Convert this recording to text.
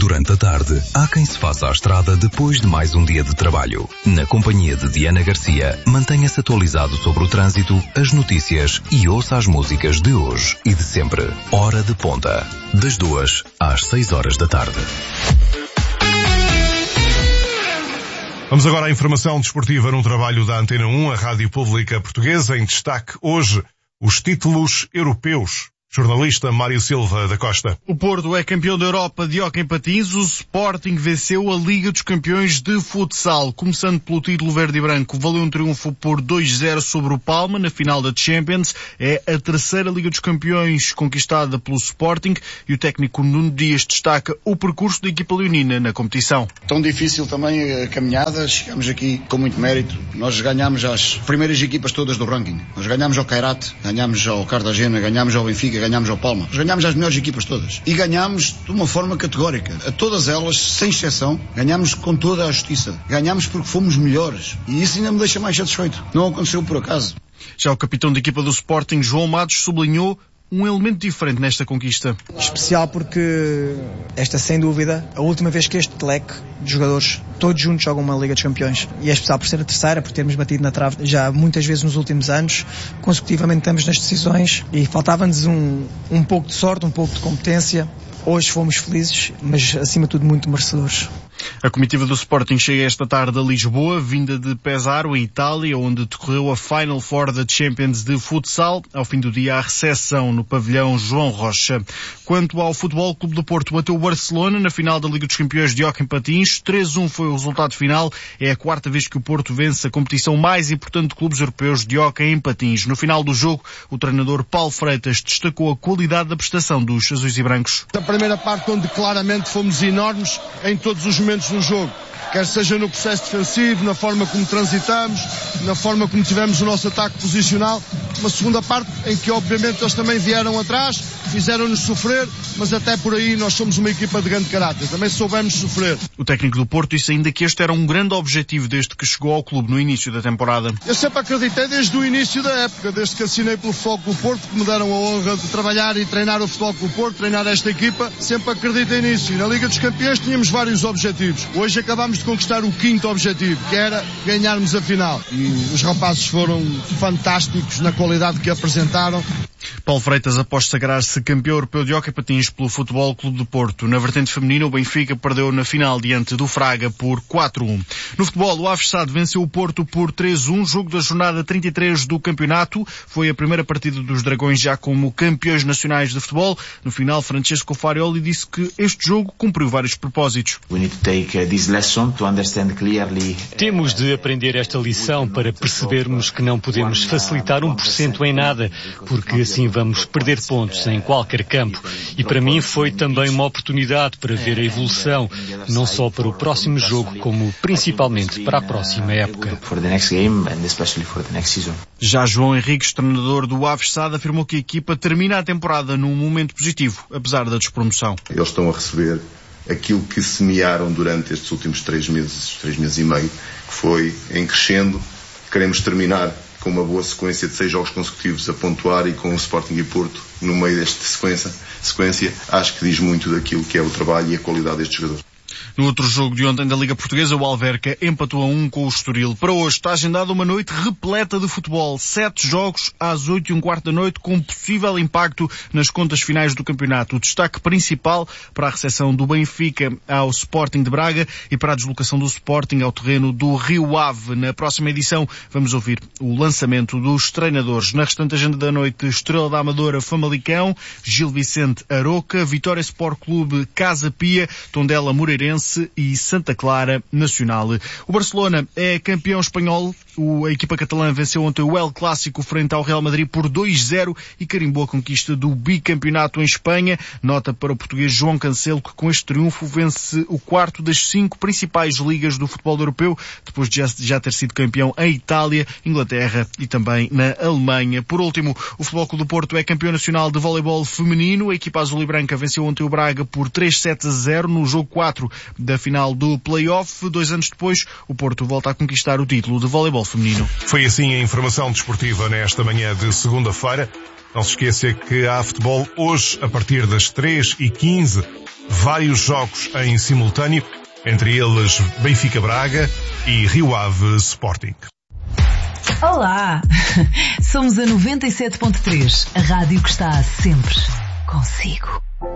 Durante a tarde, há quem se faça à estrada depois de mais um dia de trabalho. Na companhia de Diana Garcia, mantenha-se atualizado sobre o trânsito, as notícias e ouça as músicas de hoje e de sempre. Hora de Ponta. Das 2 às 6 horas da tarde. Vamos agora à informação desportiva num trabalho da Antena 1, a Rádio Pública Portuguesa. Em destaque hoje, os títulos europeus. Jornalista Mário Silva da Costa. O Porto é campeão da Europa de hóquei em patins. O Sporting venceu a Liga dos Campeões de Futsal. Começando pelo título verde e branco, valeu um triunfo por 2-0 sobre o Palma na final da Champions. É a terceira Liga dos Campeões conquistada pelo Sporting e o técnico Nuno Dias destaca o percurso da equipa leonina na competição. Tão difícil também a caminhada, chegamos aqui com muito mérito. Nós ganhámos as primeiras equipas todas do ranking. Nós ganhámos ao Kairat, ganhámos ao Cartagena, ganhámos ao Benfica, ganhámos ao Palma. Nós ganhámos as melhores equipas todas. E ganhámos de uma forma categórica. A todas elas, sem exceção, ganhámos com toda a justiça. Ganhámos porque fomos melhores. E isso ainda me deixa mais satisfeito. Não aconteceu por acaso. Já o capitão da equipa do Sporting, João Matos, sublinhou um elemento diferente nesta conquista. Especial porque esta, sem dúvida, a última vez que este leque de jogadores todos juntos jogam uma Liga dos Campeões. E é especial por ser a terceira, por termos batido na trave já muitas vezes nos últimos anos. Consecutivamente estamos nas decisões e faltava-nos um pouco de sorte, um pouco de competência. Hoje fomos felizes, mas acima de tudo muito merecedores. A comitiva do Sporting chega esta tarde a Lisboa, vinda de Pesaro, em Itália, onde decorreu a Final Four da Champions de Futsal. Ao fim do dia, há recepção no pavilhão João Rocha. Quanto ao Futebol, o Clube do Porto bateu o Barcelona na final da Liga dos Campeões de hóquei em patins. 3-1 foi o resultado final. É a quarta vez que o Porto vence a competição mais importante de clubes europeus de hóquei em patins. No final do jogo, o treinador Paulo Freitas destacou a qualidade da prestação dos azuis e brancos. A primeira parte, onde claramente fomos enormes em todos os momentos no jogo, quer seja no processo defensivo, na forma como transitamos, na forma como tivemos o nosso ataque posicional. Uma segunda parte em que obviamente eles também vieram atrás, fizeram-nos sofrer, mas até por aí nós somos uma equipa de grande caráter, também soubemos sofrer. O técnico do Porto disse ainda que este era um grande objetivo desde que chegou ao clube no início da temporada. Eu sempre acreditei desde o início da época, desde que assinei pelo Futebol Clube Porto, que me deram a honra de trabalhar e treinar o Futebol Clube Porto, treinar esta equipa, sempre acreditei nisso. E na Liga dos Campeões tínhamos vários objetivos. Hoje acabámos de conquistar o quinto objetivo, que era ganharmos a final. E os rapazes foram fantásticos na qualidade que apresentaram. Paulo Freitas, após sagrar-se campeão europeu de hóquei em patins pelo Futebol Clube do Porto. Na vertente feminina, o Benfica perdeu na final diante do Fraga por 4-1. No futebol, o Aversado venceu o Porto por 3-1, jogo da jornada 33 do campeonato. Foi a primeira partida dos Dragões já como campeões nacionais de futebol. No final, Francesco Farioli disse que este jogo cumpriu vários propósitos. Temos de aprender esta lição para percebermos que não podemos facilitar 1% em nada, porque assim vamos perder pontos em qualquer campo. E para mim foi também uma oportunidade para ver a evolução, não só para o próximo jogo, como principalmente para a próxima época. Já João Henriques, treinador do Aversado, afirmou que a equipa termina a temporada num momento positivo, apesar da despromoção. Eles estão a receber aquilo que semearam durante estes últimos 3 meses e meio, que foi em crescendo. Queremos terminar com uma boa sequência de 6 jogos consecutivos a pontuar e com o Sporting e Porto no meio desta sequência, acho que diz muito daquilo que é o trabalho e a qualidade destes jogadores. No outro jogo de ontem da Liga Portuguesa, o Alverca empatou a 1 com o Estoril. Para hoje está agendada uma noite repleta de futebol. 7 jogos às 8h15 da noite, com possível impacto nas contas finais do campeonato. O destaque principal para a recepção do Benfica ao Sporting de Braga e para a deslocação do Sporting ao terreno do Rio Ave. Na próxima edição vamos ouvir o lançamento dos treinadores. Na restante agenda da noite, Estrela da Amadora, Famalicão, Gil Vicente, Aroca, Vitória Sport Clube, Casa Pia, Tondela, Moreirense e Santa Clara, Nacional. O Barcelona é campeão espanhol. A equipa catalã venceu ontem o El Clásico frente ao Real Madrid por 2-0 e carimbou a conquista do bicampeonato em Espanha. Nota para o português João Cancelo, que com este triunfo vence o quarto das 5 principais ligas do futebol europeu, depois de já ter sido campeão em Itália, Inglaterra e também na Alemanha. Por último, o Futebol Clube do Porto é campeão nacional de voleibol feminino. A equipa azul e branca venceu ontem o Braga por 3-7-0 no jogo 4 da final do play-off. 2 anos depois, o Porto volta a conquistar o título de voleibol feminino. Foi assim a informação desportiva nesta manhã de segunda-feira. Não se esqueça que há futebol hoje, a partir das 3h15, vários jogos em simultâneo, entre eles Benfica Braga e Rio Ave Sporting. Olá! Somos a 97.3, a rádio que está sempre consigo.